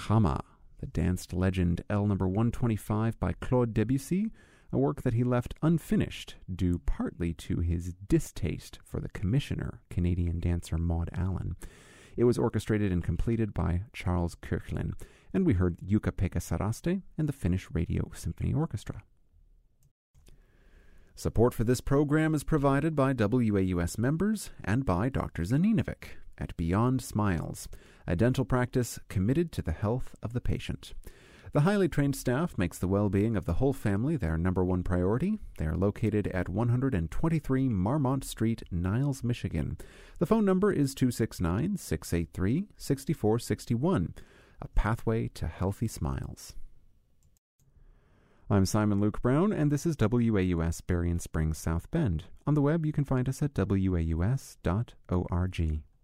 Drama, the danced legend L number 125 by Claude Debussy, a work that he left unfinished due partly to his distaste for the commissioner, Canadian dancer Maud Allen. It was orchestrated and completed by Charles Koechlin, and we heard Jukka-Pekka Saraste and the Finnish Radio Symphony Orchestra. Support for this program is provided by WAUS members and by Dr. Zaninovic at Beyond Smiles, a dental practice committed to the health of the patient. The highly trained staff makes the well-being of the whole family their number one priority. They are located at 123 Marmont Street, Niles, Michigan. The phone number is 269-683-6461, a pathway to healthy smiles. I'm Simon Luke Brown, and this is WAUS Berrien Springs, South Bend. On the web, you can find us at waus.org.